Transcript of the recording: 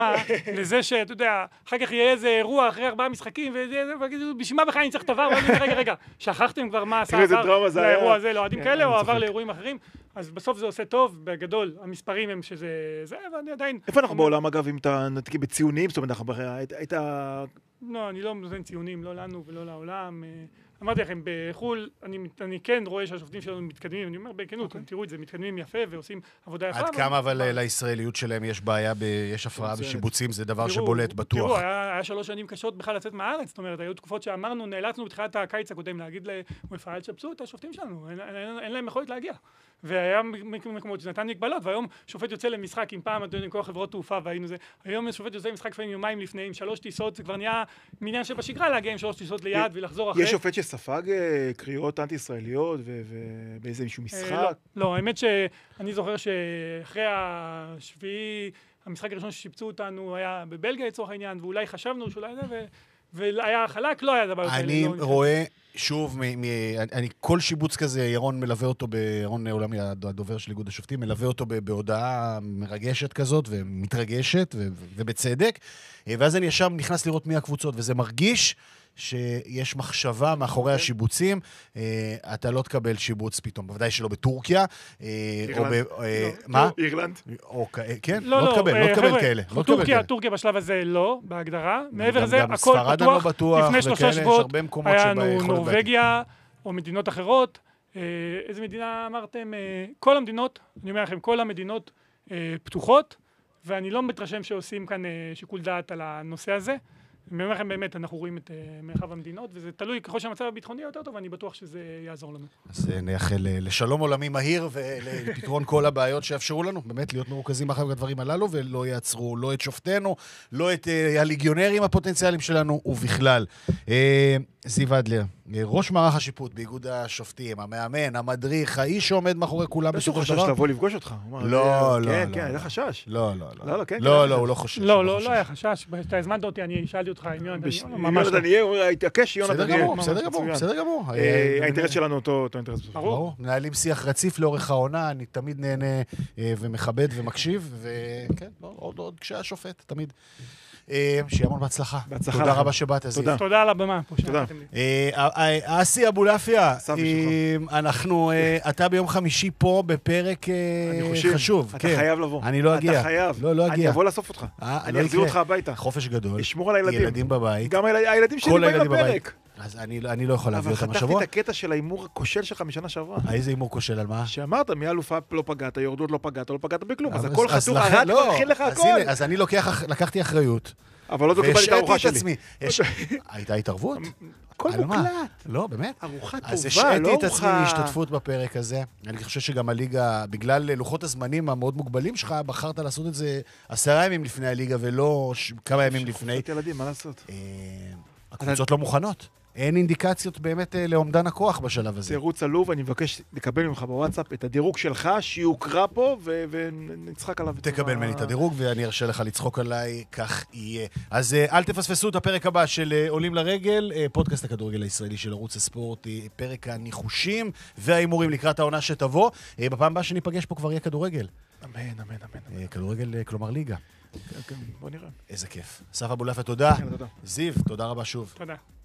לזה שאתה יודע, אחר כך יהיה איזה אירוע אחרי 4 משחקים, וגידו, בשביל מה בכלל אני צריך דבר? רגע, שכחתם כבר מה עשה עבר לאירוע הזה, לאוהדים כאלה, או עבר לאירועים אחרים? אז בסוף זה עושה טוב, בגדול, המספרים הם שזה, ואני עדיין... איפה אנחנו בעולם, אגב, אם אתה נתקי בציונים, זאת אומרת, היית... לא, אני לא נותן ציונים, לא לנו ולא לעולם. אמרתי לכם, בחול, אני כן רואה שהשופטים שלנו מתקדמים, אני אומר בכנות, תראו את זה, מתקדמים יפה ועושים עבודה יפה. עד כמה אבל לישראליות שלהם יש בעיה, יש הפרעה בשיבוצים, זה דבר שבולט בטוח. תראו, היה 3 שנים קשות בכלל לצאת מהארץ, זאת אומרת, היו תקופות שאמרנו, נאלצנו בתחילת הקיץ הקודם להגיד למפעל, תשפצו את השופטים שלנו, אין להם יכולת להגיע. והיה מקומות שנתן מגבלות, והיום שופט יוצא למשחק עם פעם, עם כל חברות תעופה, והיינו זה. היום שופט יוצא למשחק לפעמים יומיים לפני, עם 3 טיסות, זה כבר נהיה מניין שבשגרה להגיע עם 3 טיסות ליד ולחזור אחרי. יש שופט שספג קריאות אנטי-ישראליות ובאיזה מישהו משחק? לא, האמת שאני זוכר שאחרי השביעי, המשחק הראשון ששיפצו אותנו היה בבלגיה לצורך העניין, ואולי חשבנו שאולי זה, והיה חלק, לא היה דבר כאלה. אני רואה, שוב, כל שיבוץ כזה, ירון מלווה אותו, ירון עולמי, הדובר של איגוד השופטים, מלווה אותו בהודעה מרגשת כזאת, ומתרגשת, ובצדק, ואז אני ישר נכנס לראות מי הקבוצות, וזה מרגיש שיש מחשבה מאחורי השיבוצים, אתה לא תקבל שיבוץ פתאום, בוודאי שלא בטורקיה, מה? אירלנד? כן, לא תקבל כאלה. טורקיה בשלב הזה לא, בהגדרה, מעבר לזה, הכל ספרד לא בטוח, לפני 3 שבועות היה לנו שבהם נורווגיה, או מדינות אחרות, איזה מדינה אמרתם? כל המדינות, אני אומר לכם, כל המדינות פתוחות, ואני לא מתרשם שעושים כאן שיקול דעת על הנושא הזה. אני אומר לכם באמת, אנחנו רואים את מרחב המדינות, וזה תלוי ככל שהמצב הביטחוני יותר טוב, ואני בטוח שזה יעזור לנו. אז נאחל לשלום עולמי מהיר, ולפתרון כל הבעיות שיאפשרו לנו, באמת להיות מרוכזים אחרי הדברים הללו, ולא יעצרו לא את שופטנו, לא את הליגיונרים הפוטנציאליים שלנו, ובכלל. זיו אדלר, ראש מערך השיפוט באיגוד השופטים, המאמן, המדריך, האיש שעומד מאחורי כולם בסופו של דבר. חשש לבוא לפגוש אותך. לא. כן, היה חשש. לא, הוא לא חושש. לא היה חשש. אתה הזמנת אותי, אני שאלתי אותך עם יונתן. ממש לא. התעקש יונתן. בסדר גמור. האינטרס שלנו אותו אינטרס. ברור. מנהלים שיח רציף לאורך העונה, אני תמיד נהנה ומכבד ומקשיב, וכן, עוד כשהיה שופט, תמיד. שיהיה המון בהצלחה. תודה רבה שבאת, זיו. תודה על הבמה. תודה. אסי אבולעפיה, אתה ביום חמישי פה בפרק חשוב. אתה חייב לבוא. אני לא אגיע. אתה חייב. אני אבוא לאסוף אותך. אני אחזיר אותך הביתה. חופש גדול. אשמור על הילדים. ילדים בבית. גם הילדים שלי באים בפרק. אז אני לא יכול להביא אותם השבוע. אבל חתכתי את הקטע של האימור הכושל שלך משנה שעברה. איזה אימור כושל על מה? שאמרת, מאלופה לא פגעת, יורדות לא פגעת בכלום. אז הכל חתוך, תכין לך הכל. אז אני לקחתי אחריות. אבל לא קיבלתי את הארוחה שלי. הייתה התערבות? הכל מוקלט. לא, באמת? ארוחה טובה, לא ארוחה. אז השעתי את עצמי להשתתפות בפרק הזה. אני חושב שגם הליגה, בגלל לוחות הזמנים המאוד מוגבלים שלך, בחרת לעשות את זה 10 ימים לפני הליגה, ולא כמה ימים לפני. חופשת ילדים, מה לעשות? הקבוצות לא מוכנות. אין אינדיקציות באמת לעומדן הכוח בשלב הזה. תירוץ עלוב, אני מבקש לקבל ממך בוואטסאפ את הדירוג שלך, שיוקרא פה, ונצחק עליו. תקבל ממני את הדירוג, ואני ארשה לך לצחוק עליי, כך יהיה. אז אל תפספסו את הפרק הבא של עולים לרגל, פודקאסט הכדורגל הישראלי של ערוץ הספורט, פרק הניחושים והאימורים לקראת העונה שתבוא. בפעם הבאה שניפגש פה כבר יהיה כדורגל. אמן. כדורגל, כלומר ליגה. בוא נראה. איזה כיף. אסף אבולעפיה, תודה. זיו, תודה רבה שוב. תודה.